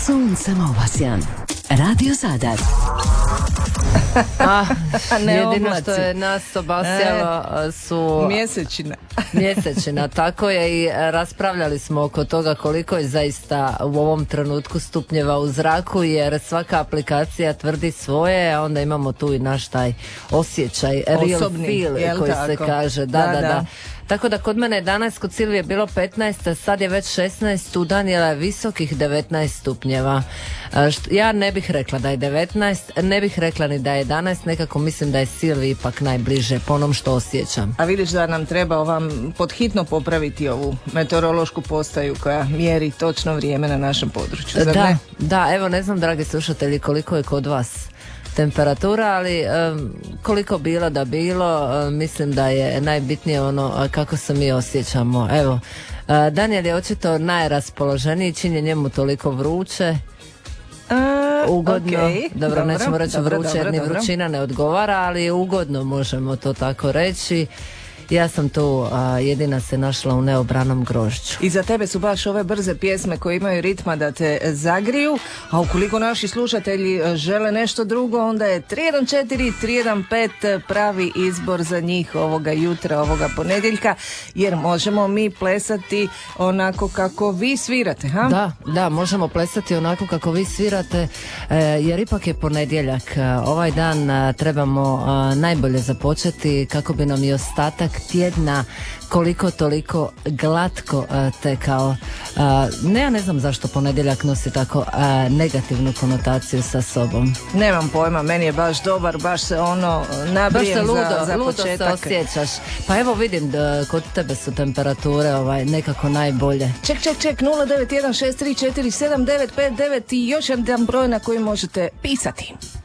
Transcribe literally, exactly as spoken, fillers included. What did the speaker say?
Sunce Movasjan. Radio Zadar. Ah, Ne jedino oblaci. što je nas obasjalo su Mjesečina. mjesečina, tako je, i raspravljali smo oko toga koliko je zaista u ovom trenutku stupnjeva u zraku, jer svaka aplikacija tvrdi svoje, a onda imamo tu i naš taj osjećaj, real Osobni, feel jel koji tako? se kaže, da, Da, da, da, da. Tako da kod mene je danas, kod Silvije je bilo petnaest, sad je već šesnaest, u Danijela je visokih devetnaest stupnjeva. E, št- Ja ne bih rekla da je devetnaest, ne bih rekla ni da je jedanaest, nekako mislim da je Silvi ipak najbliže po onom što osjećam. A vidiš da nam treba ovam podhitno popraviti ovu meteorološku postaju koja mjeri točno vrijeme na našem području, zar Da, ne? da, evo ne znam, dragi slušatelji, koliko je kod vas temperatura, ali em, koliko bilo da bilo, em, mislim da je najbitnije ono a, kako se mi osjećamo. Evo, e, Danijel je očito najraspoloženiji, čim je njemu toliko vruće, A, ugodno, okej, dobro, nećemo reći dobro, vruće jer dobro, ni dobro. vrućina ne odgovara, ali ugodno možemo to tako reći. Ja sam tu a, jedina se našla u neobranom grožđu. I za tebe su baš ove brze pjesme koje imaju ritma da te zagriju, a ukoliko naši slušatelji e, žele nešto drugo, onda je tri jedan četiri tri jedan pet pravi izbor za njih ovoga jutra, ovoga ponedjeljka, jer možemo mi plesati onako kako vi svirate, ha? Da, da, možemo plesati onako kako vi svirate, e, jer ipak je ponedjeljak. E, Ovaj dan e, trebamo e, najbolje započeti kako bi nam i ostatak tjedna koliko toliko glatko e, tekao. E, ne, ja ne znam zašto ponedjeljak nosi tako e, negativnu konotaciju sa sobom. Nemam pojma, meni je baš dobar, baš se ono Baš nabrijem se ludo, za, za ludo početak. se osjećaš. Pa evo vidim da kod tebe su temperature ovaj, nekako najbolje. Ček, ček, ček, nula devet jedan šest tri četiri sedam devet pet devet i još jedan broj na koji možete pisati.